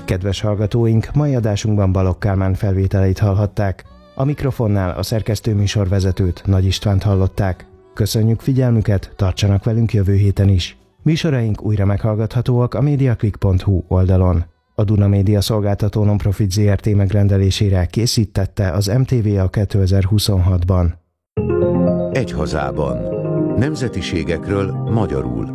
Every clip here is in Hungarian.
Kedves hallgatóink, mai adásunkban Balogh Kálmán felvételeit hallhatták. A mikrofonnál a szerkesztőműsorvezetőt, Nagy Istvánt hallották. Köszönjük figyelmüket, tartsanak velünk jövő héten is. Műsoraink újra meghallgathatóak a mediaclick.hu oldalon. A Duna Média szolgáltató non-profit Zrt. Megrendelésére készítette az MTVA 2026-ban. Egy hazában. Nemzetiségekről magyarul.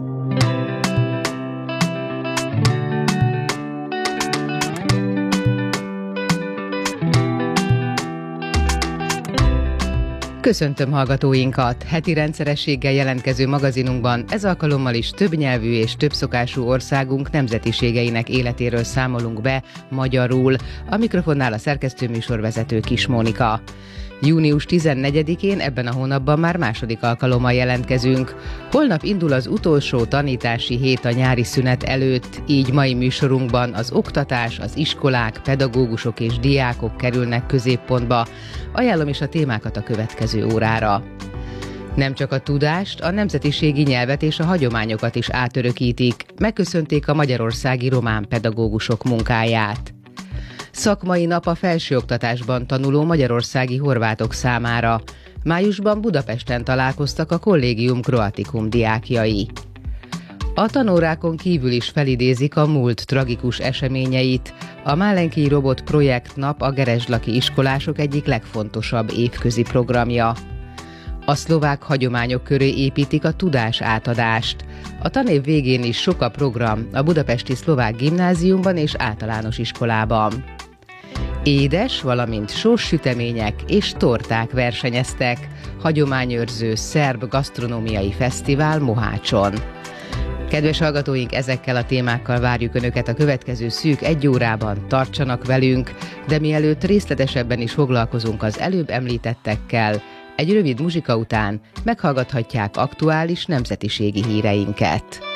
Köszöntöm hallgatóinkat! Heti rendszerességgel jelentkező magazinunkban ez alkalommal is többnyelvű és többszokású országunk nemzetiségeinek életéről számolunk be magyarul. A mikrofonnál a szerkesztőműsorvezető Kis Mónika. Június 14-én ebben a hónapban már második alkalommal jelentkezünk. Holnap indul az utolsó tanítási hét a nyári szünet előtt, így mai műsorunkban az oktatás, az iskolák, pedagógusok és diákok kerülnek középpontba. Ajánlom is a témákat a következő órára. Nem csak a tudást, a nemzetiségi nyelvet és a hagyományokat is átörökítik, megköszönték a magyarországi román pedagógusok munkáját. Szakmai nap a felsőoktatásban tanuló magyarországi horvátok számára. Májusban Budapesten találkoztak a Collegium Croaticum diákjai. A tanórákon kívül is felidézik a múlt tragikus eseményeit. A Málenki Robot Projekt Nap a geresdlaki iskolások egyik legfontosabb évközi programja. A szlovák hagyományok köré építik a tudás átadást. A tanév végén is sok a program a budapesti szlovák gimnáziumban és általános iskolában. Édes, valamint sós sütemények és torták versenyeztek. Hagyományőrző szerb gasztronómiai fesztivál Mohácson. Kedves hallgatóink, ezekkel a témákkal várjuk Önöket a következő szűk egy órában, tartsanak velünk, de mielőtt részletesebben is foglalkozunk az előbb említettekkel, egy rövid muzsika után meghallgathatják aktuális nemzetiségi híreinket.